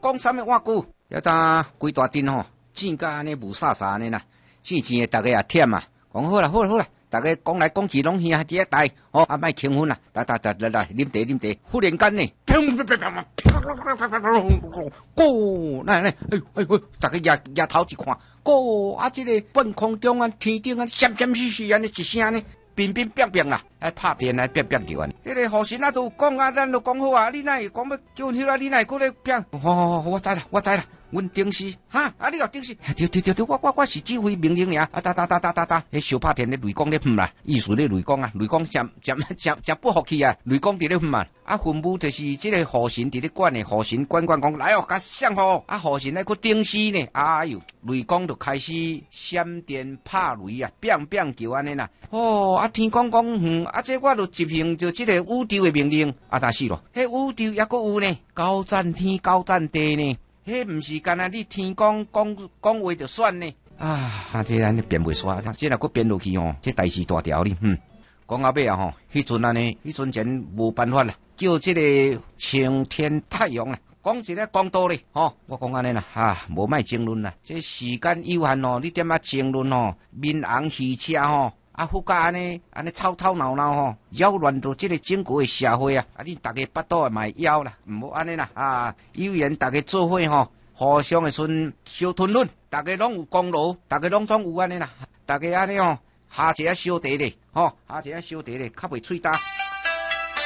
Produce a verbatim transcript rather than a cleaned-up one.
讲啥物话句，要当规大阵吼，见甲安尼无煞煞安尼啦，见见诶，逐个也忝啊。讲好啦，好啦，好啦，逐个讲来讲去拢兄弟一代，吼，啊，莫兴奋啦，来来来来来，啉茶啉茶。忽然间呢，咕，来来，哎哎哎，逐个抬抬头一看，咕，啊，这个半空中啊，天顶啊，闪闪烁烁安尼一声呢。乒乒乓乓啊，爱拍电来乒乒叫安尼。迄个护神啊，都有讲啊，咱都讲好啊，你哪会讲要叫阮迄啊？你哪会搁咧乒？好好好，我知啦，我知啦。阮顶时哈，啊，你哦顶时，对对对对，我我我是指挥命令尔，啊哒哒哒哒哒哒，迄小拍电咧雷公咧哼啦，意思咧雷公啊，雷公真真真真不服气啊，雷公伫咧哼嘛，啊分母就是即个护神伫咧管的，护神管管讲来哦，甲上好，啊护神咧搁顶时呢，哎呦，雷公就开始闪电拍雷啊，乒乒叫安尼啦，哦，啊天公讲哼，啊这我就执行就即个宇宙的命令，啊但是咯，迄宇宙也搁有呢，高赞天高赞地呢。迄毋是干那你天公讲讲话就算呢啊！啊，这安尼编袂煞，这若佫编落去吼，这代志大条哩。嗯，讲到尾啊吼，迄阵安尼，迄阵前无办法啦，叫这个青天太阳啦，讲一个公道哩。吼、哦，我讲安尼啦，啊，无卖争论啦，这时间有限哦，你点啊争论哦，民航汽车吼。啊，副驾安尼，安尼吵吵闹闹吼，扰乱到即个整个的社会啊！啊，你大家巴肚也卖枵啦，毋好安尼啦啊！有缘大家做伙吼，互相的顺小吞论，大家拢有功劳，大家拢总有安尼啦，大家安尼吼，下一下小弟咧，吼，下一下小弟咧，较袂喙焦。